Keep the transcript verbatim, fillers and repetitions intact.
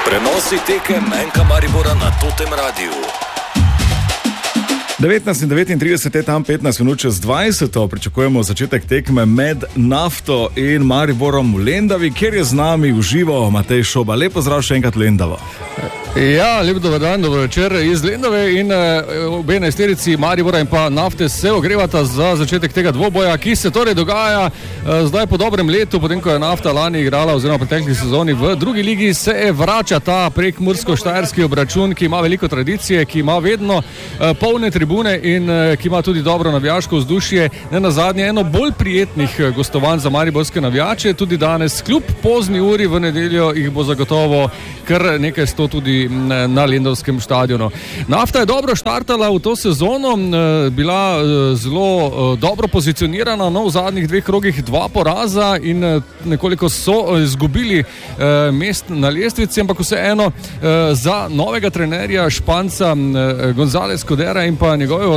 Prenosi tekem Enka Maribora na Totem Radiu. devetnajst in devetintrideset je tam petnajst minut čez dvajset. Pričakujemo začetek tekme med Nafto in Mariborom v Lendavi, kjer je z nami v živo Matej Šoba. Lep pozdrav še enkrat v Lendavo. Ja, lep dober dan, dobro večer iz Lendave in uh, obe enajsterici Maribora in pa Nafte se ogrevata za začetek tega dvoboja, ki se torej dogaja uh, zdaj po dobrem letu, potem ko je Nafta lani igrala oziroma v pretekli sezoni v drugi ligi, se vrača ta prekmursko-štajerski obračun, ki ima veliko tradicije, ki ima vedno uh, polne tribune in uh, ki ima tudi dobro navijaško vzdušje. Ne nazadnje eno bolj prijetnih uh, gostovanj za mariborske navijače, tudi danes kljub pozni uri v nedeljo jih bo zagotovo kar nekaj sto tudi na Lendavskem stadionu. Nafta je dobro štartala v to sezono, bila zelo dobro pozicionirana, no v zadnjih dveh krogih dva poraza in nekoliko so izgubili mest na lestvici, ampak vseeno za novega trenerja Španca González Codera in pa njegove